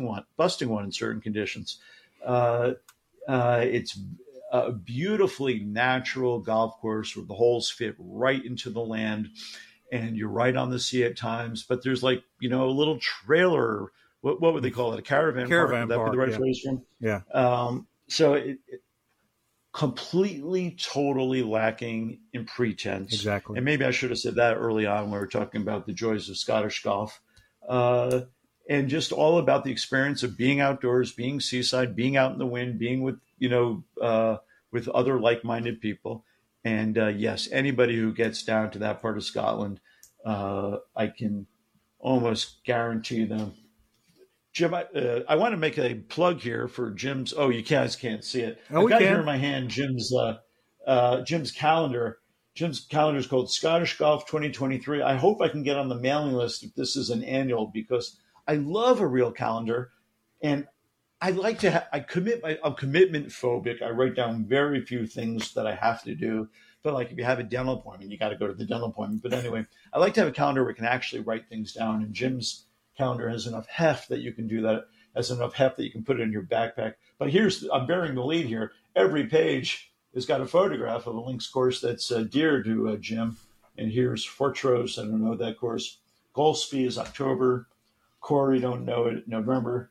busting one in certain conditions. Uh, it's a beautifully natural golf course where the holes fit right into the land, and you're right on the sea at times. But there's like a little trailer. What would they call it? A caravan park? Would Caravan that be the park, right yeah. phrase for them? Yeah. So it completely, totally lacking in pretense. Exactly. And maybe I should have said that early on when we were talking about the joys of Scottish golf. Uh, and just all about the experience of being outdoors, being seaside, being out in the wind, being with other like-minded people. And yes, anybody who gets down to that part of Scotland, I can almost guarantee them. Jim, I want to make a plug here for Jim's. Oh, you guys can't see it. Oh, I've we got can. here in my hand Jim's calendar. Jim's calendar is called Scottish Golf 2023. I hope I can get on the mailing list if this is an annual, because I love a real calendar, and I like to. I'm commitment phobic. I write down very few things that I have to do. But like if you have a dental appointment, you got to go to the dental appointment. But anyway, I like to have a calendar where we can actually write things down. And Jim's calendar has enough heft that you can do that. Has enough heft that you can put it in your backpack. But I'm bearing the lead here. Every page has got a photograph of a links course that's dear to Jim. And here's Fortrose. I don't know that course. Golspie is October. Corey, don't know it. November.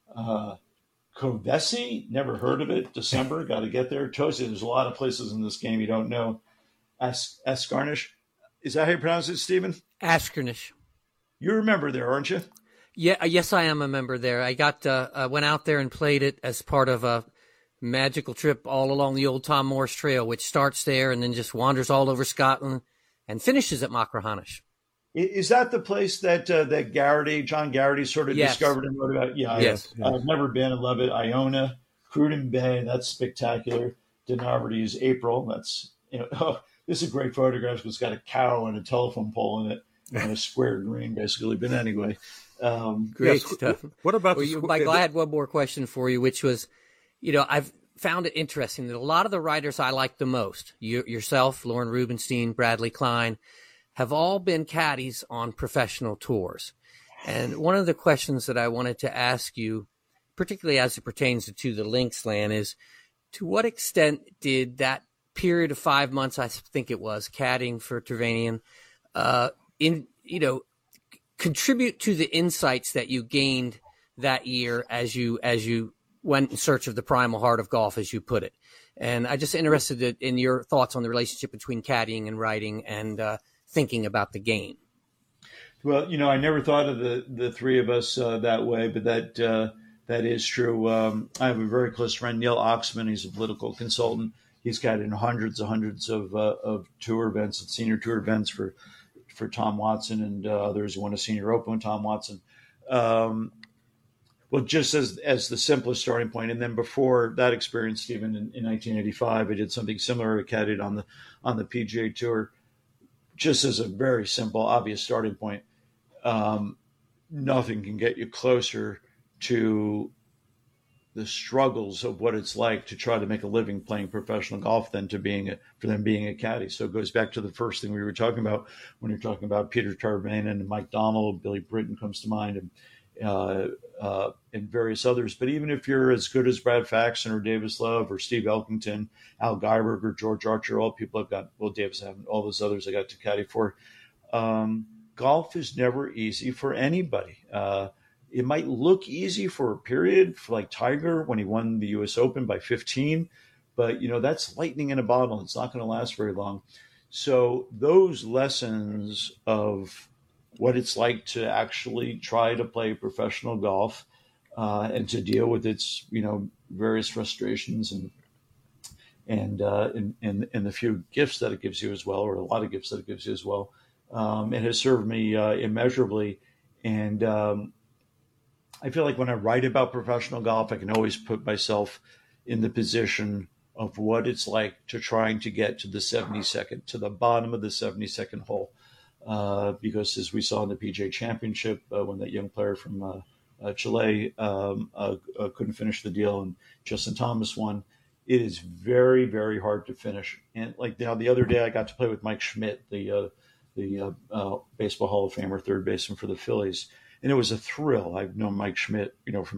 Covesi, never heard of it. December, got to get there. Tosi, there's a lot of places in this game you don't know. Ascarnish. Is that how you pronounce it, Stephen? Askernish. You remember there, aren't you? Yeah, yes, I am a member there. I went out there and played it as part of a magical trip all along the old Tom Morris Trail, which starts there and then just wanders all over Scotland and finishes at Machrihanish. Is that the place that John Garrity sort of discovered and wrote about? Yeah, yes. I've never been. I love it. Iona, Cruden Bay, that's spectacular. Dinarvardy April. That's this is a great photograph because it's got a cow and a telephone pole in it and a square green, basically. But anyway, great stuff. What about Michael? I had one more question for you, which was, I've found it interesting that a lot of the writers I like the most, yourself, Lauren Rubenstein, Bradley Klein, have all been caddies on professional tours. And one of the questions that I wanted to ask you, particularly as it pertains to the Linksland, is to what extent did that period of 5 months, I think it was, caddying for Trevanian, contribute to the insights that you gained that year as you went in search of the primal heart of golf, as you put it? And I'm just interested in your thoughts on the relationship between caddying and writing and thinking about the game. Well, I never thought of the three of us that way, but that is true. I have a very close friend, Neil Oxman. He's a political consultant. He's got in hundreds of tour events and senior tour events for Tom Watson and others who won a senior open with Tom Watson. Well, just as the simplest starting point, and then before that experience, Stephen, in 1985, I did something similar. I caddied on the PGA Tour. Just as a very simple, obvious starting point, nothing can get you closer to the struggles of what it's like to try to make a living playing professional golf than for them being a caddy. So it goes back to the first thing we were talking about when you're talking about Peter Tarvane and Mike Donald. Billy Britton comes to mind, and various others. But even if you're as good as Brad Faxon or Davis Love or Steve Elkington, Al Geiberg or George Archer, all people I've got, well, Davis haven't, all those others I got to caddy for. Golf is never easy for anybody. It might look easy for a period, for like Tiger when he won the U.S. Open by 15, but that's lightning in a bottle. It's not going to last very long. So those lessons of what it's like to actually try to play professional golf and to deal with its various frustrations and the few gifts that it gives you as well, or a lot of gifts that it gives you as well, it has served me immeasurably. And I feel like when I write about professional golf, I can always put myself in the position of what it's like to trying to get to the 72nd, to the bottom of the 72nd hole. Because as we saw in the PGA Championship, when that young player from Chile couldn't finish the deal and Justin Thomas won, it is very, very hard to finish. And like the other day, I got to play with Mike Schmidt, the Baseball Hall of Famer, third baseman for the Phillies. And it was a thrill. I've known Mike Schmidt, from